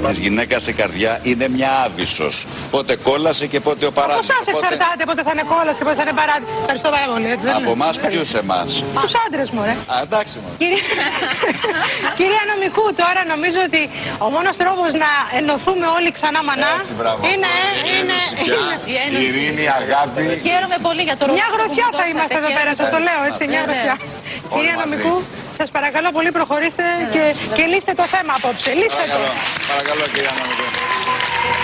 της γυναίκας η καρδιά είναι μια άβυσσος. Πότε κόλασε και πότε ο παράδεισος. Από εσάς εξαρτάται πότε θα είναι κόλαση και πότε θα είναι παράδεισος. Ευχαριστώ πάρα πολύ. Έτσι, από εμάς ποιους εμάς? Τους άντρες μου, ρε. Εντάξει μου. Κυρία Νομικού, τώρα νομίζω ότι ο μόνος τρόπος να ενωθούμε όλοι ξανά μανά είναι η ειρήνη, η αγάπη. Χαίρομαι πολύ για το ρόλο. Μια γροθιά θα είμαστε εδώ πέρα, σας το λέω έτσι, μια γροθιά. Κυρία Νομικού, σας παρακαλώ πολύ προχωρήστε και λύστε το θέμα απόψε. Λύστε το. Παρακαλώ κυρία Νομικού.